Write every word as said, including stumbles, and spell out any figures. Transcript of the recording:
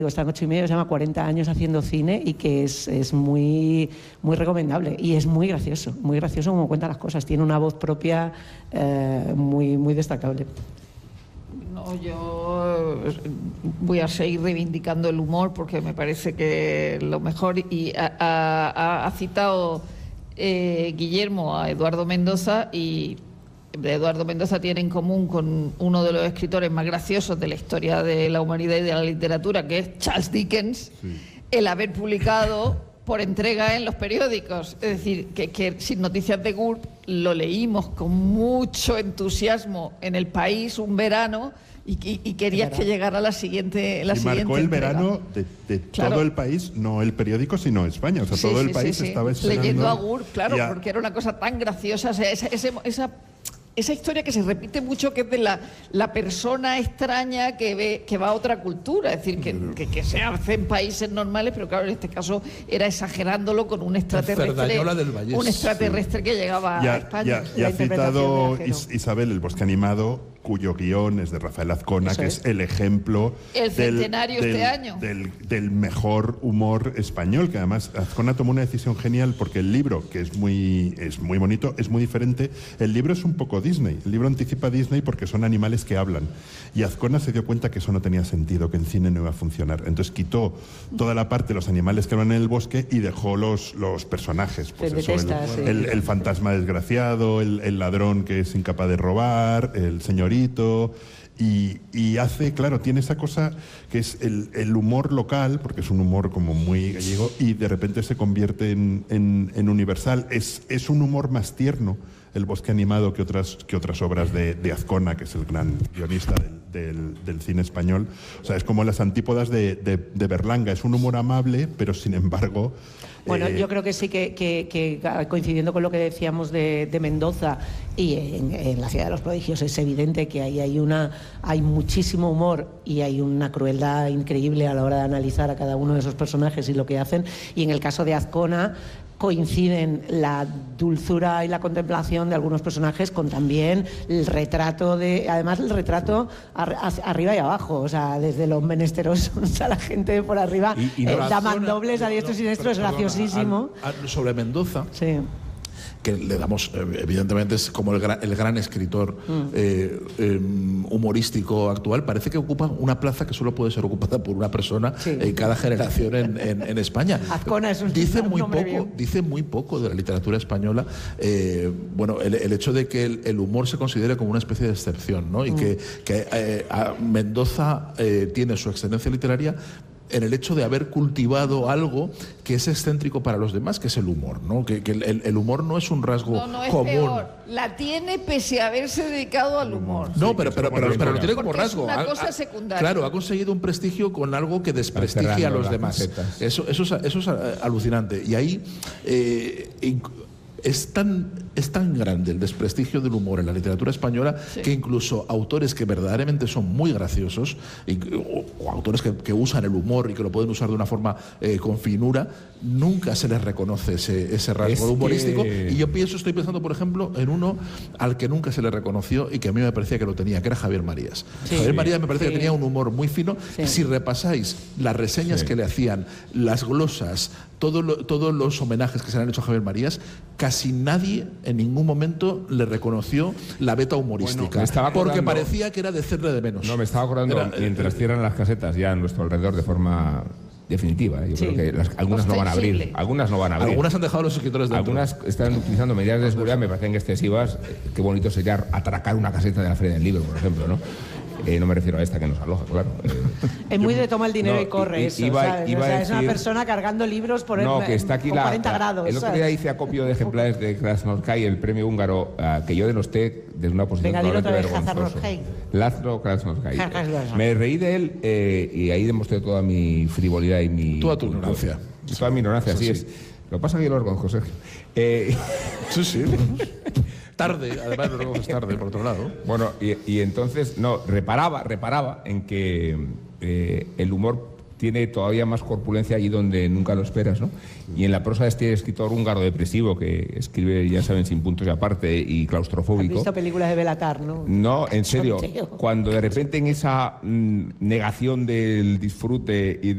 Está en Ocho y Medio, se llama cuarenta años haciendo cine y que es, es muy, muy recomendable y es muy gracioso, muy gracioso como cuenta las cosas. Tiene una voz propia eh, muy, muy destacable. No, yo voy a seguir reivindicando el humor porque me parece que lo mejor, y ha, ha, ha citado eh, Guillermo a Eduardo Mendoza, y Eduardo Mendoza tiene en común con uno de los escritores más graciosos de la historia de la humanidad y de la literatura, que es Charles Dickens, sí. El haber publicado por entrega en los periódicos. Es decir, que, que Sin Noticias de Gurb lo leímos con mucho entusiasmo en El País un verano y, y, y querías que llegara la siguiente la y siguiente marcó el entrega. verano de, de claro. todo el país, no el periódico, sino España. O sea, sí, todo sí, el país sí, sí. estaba esperando. Leyendo a Gurb, claro, a... porque era una cosa tan graciosa. O sea, esa, ese, esa Esa historia que se repite mucho, que es de la, la persona extraña que ve que va a otra cultura, es decir, que, que, que se hace en países normales, pero claro, en este caso era exagerándolo con un extraterrestre, del un extraterrestre sí. que llegaba ya, a España. Ya, ya ha citado Is, Isabel El Bosque Animado, cuyo guión es de Rafael Azcona, Eso que es. es el ejemplo el centenario del, este del, año del, del mejor humor español, que además Azcona tomó una decisión genial porque el libro, que es muy, es muy bonito, es muy diferente. El libro es un poco Disney, el libro anticipa a Disney porque son animales que hablan, y Azcona se dio cuenta que eso no tenía sentido, que en cine no iba a funcionar, entonces quitó toda la parte de los animales que hablan en el bosque y dejó los, los personajes, pues eso, detesta, el, sí. el, el fantasma desgraciado, el, el ladrón que es incapaz de robar, el señor Y, y hace, claro, tiene esa cosa que es el, el humor local, porque es un humor como muy gallego, y de repente se convierte en, en, en universal. Es, es un humor más tierno, El Bosque Animado, que otras, que otras obras de, de Azcona, que es el gran guionista del, del, del cine español. O sea, es como las antípodas de, de, de Berlanga. Es un humor amable, pero sin embargo... Bueno, eh, yo creo que sí que, que, que coincidiendo con lo que decíamos de, de Mendoza y en, en La Ciudad de los Prodigios, es evidente que ahí hay, una, hay muchísimo humor y hay una crueldad increíble a la hora de analizar a cada uno de esos personajes y lo que hacen. Y en el caso de Azcona coinciden la dulzura y la contemplación de algunos personajes con también el retrato de, además el retrato ar, arriba y abajo, o sea, desde los menesterosos a la gente de por arriba, y, y eh, no daman dobles a diestro y siniestro, es graciosísimo. Al, al, sobre Mendoza, sí. que le damos, evidentemente es como el gran, el gran escritor mm. eh, eh, humorístico actual, parece que ocupa una plaza que solo puede ser ocupada por una persona sí. en cada generación en, en, en España. Azcona es un dice muy poco, bien. dice muy poco de la literatura española. Eh, bueno, el, el hecho de que el, el humor se considere como una especie de excepción, ¿no? Y mm. que, que eh, Mendoza eh, tiene su excelencia literaria en el hecho de haber cultivado algo que es excéntrico para los demás, que es el humor, ¿no? Que, que el, el humor no es un rasgo no, no es común. Peor. La tiene pese a haberse dedicado al humor. No, sí, pero, pero, pero, pero lo tiene como rasgo. Es una cosa ha, secundaria. Claro, ha conseguido un prestigio con algo que desprestigia a los demás. Eso, eso, es, eso es alucinante. Y ahí eh, es tan, es tan grande el desprestigio del humor en la literatura española sí. que incluso autores que verdaderamente son muy graciosos y, o, o autores que, que usan el humor y que lo pueden usar de una forma eh, con finura, nunca se les reconoce ese, ese rasgo es humorístico. Que... Y yo pienso, estoy pensando, por ejemplo, en uno al que nunca se le reconoció y que a mí me parecía que lo tenía, que era Javier Marías. Sí, Javier Marías me parece sí. que tenía un humor muy fino. Sí. Si repasáis las reseñas sí. que le hacían, las glosas, todo lo, todos los homenajes que se le han hecho a Javier Marías, casi nadie en ningún momento le reconoció la beta humorística, bueno, porque parecía que era de hacerle de menos. No, me estaba acordando, era, mientras cierran las casetas ya a nuestro alrededor de forma definitiva, ¿eh? Yo sí. creo que las, algunas no van a abrir, algunas no van a abrir. Algunas han dejado los escritores dentro. Algunas están utilizando medidas de seguridad, me parecen excesivas. Qué bonito sería atracar una caseta de la Feria del Libro, por ejemplo, ¿no? Eh, no me refiero a esta que nos aloja, claro. Eh, es muy de toma el dinero no, y corre, y, eso. Iba, ¿sabes? Iba o sea, decir, es una persona cargando libros por no, el, que está aquí con la, cuarenta grados. El otro día hice acopio de ejemplares de Krasnokai, el premio húngaro, uh, que yo denosté desde una posición Venga, totalmente vergonzosa. Laszlo Krasnokai. Me reí de él eh, y ahí demostré toda mi frivolidad y mi... Toda tu ignorancia. Toda mi ignorancia, así sí. es. Lo que pasa es que yo lo reconozco, Sergio. Eh, sí, sí. Tarde, además lo recoges tarde, por otro lado. Bueno, y, y entonces, no, reparaba, reparaba en que eh, el humor tiene todavía más corpulencia allí donde nunca lo esperas, ¿no? Y en la prosa de este escritor húngaro depresivo que escribe, ya saben, sin puntos y aparte y claustrofóbico. ¿Has visto películas de Belatar, no? No, en serio, cuando de repente en esa mm, negación del disfrute y